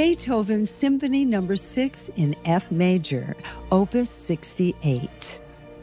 Beethoven Symphony No. 6 in F major, Opus 68.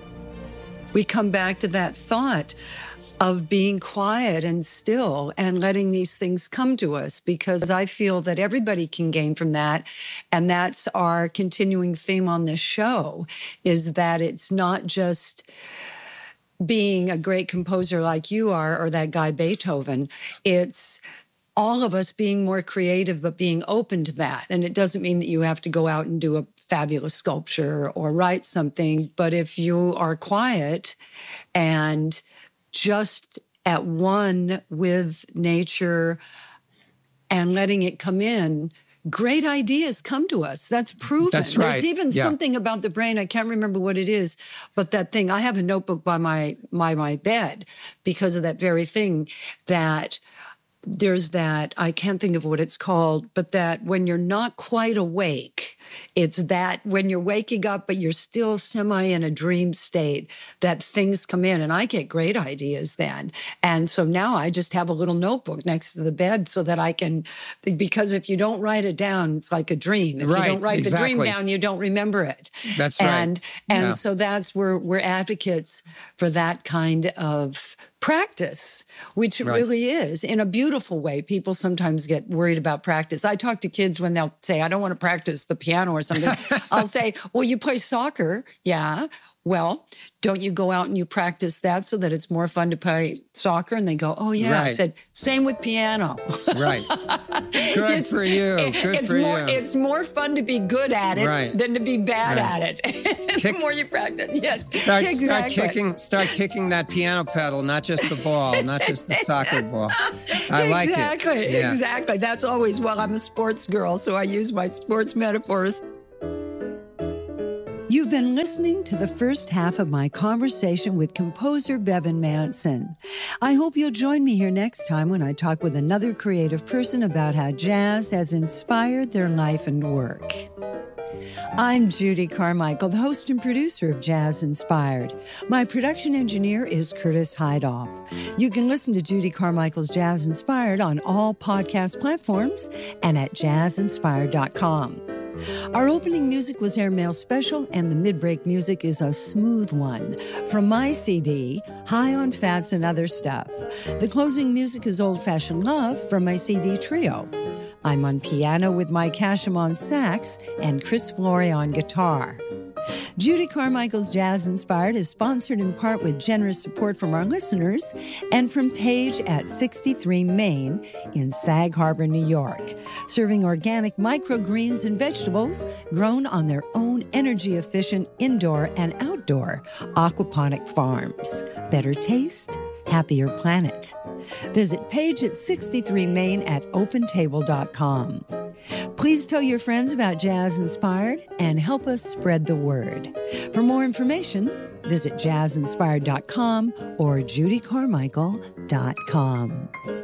We come back to that thought of being quiet and still and letting these things come to us, because I feel that everybody can gain from that. And that's our continuing theme on this show, is that it's not just being a great composer like you are, or that guy Beethoven. It's all of us being more creative, but being open to that. And it doesn't mean that you have to go out and do a fabulous sculpture or write something. But if you are quiet and just at one with nature and letting it come in, great ideas come to us. That's proven. That's right. There's even something about the brain, I can't remember what it is, but that thing, I have a notebook by my bed because of that very thing, that there's that, I can't think of what it's called, but that when you're not quite awake, it's that when you're waking up, but you're still semi in a dream state, that things come in. And I get great ideas then. And so now I just have a little notebook next to the bed so that I can, because if you don't write it down, it's like a dream. If you don't write the dream down, you don't remember it. That's right. And so that's where we're advocates for that kind of practice, which it really is, in a beautiful way. People sometimes get worried about practice. I talk to kids when they'll say, I don't want to practice the piano or something. I'll say, well, you play soccer. Yeah. Well, don't you go out and you practice that so that it's more fun to play soccer? And they go, oh, yeah. I said, same with piano. Right. Good for you. It's more fun to be good at it than to be bad at it. The more you practice. Yes. Start kicking that piano pedal, not just the ball, not just the soccer ball. I like it. Exactly. That's always, well, I'm a sports girl, so I use my sports metaphors. You've been listening to the first half of my conversation with composer Bevan Manson. I hope you'll join me here next time when I talk with another creative person about how jazz has inspired their life and work. I'm Judy Carmichael, the host and producer of Jazz Inspired. My production engineer is Curtis Heidoff. You can listen to Judy Carmichael's Jazz Inspired on all podcast platforms and at jazzinspired.com. Our opening music was Airmail Special, and the mid-break music is a smooth one from my CD, High on Fats and Other Stuff. The closing music is Old Fashioned Love from my CD Trio. I'm on piano with Mike Hashem on sax and Chris Flory on guitar. Judy Carmichael's Jazz Inspired is sponsored in part with generous support from our listeners and from Page at 63 Main in Sag Harbor, New York, serving organic microgreens and vegetables grown on their own energy-efficient indoor and outdoor aquaponic farms. Better taste, happier planet. Visit Page at 63 Main at opentable.com. Please tell your friends about Jazz Inspired and help us spread the word. For more information, visit jazzinspired.com or judycarmichael.com.